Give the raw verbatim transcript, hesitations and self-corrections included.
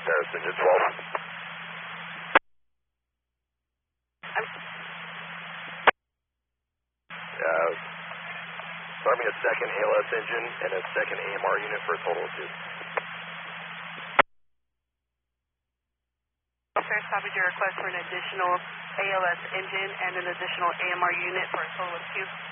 Paris engine twelve. Uh, start me a second A L S engine and a second A M R unit for a total of two. Paris copied your request for an additional A L S engine and an additional A M R unit for a total of two.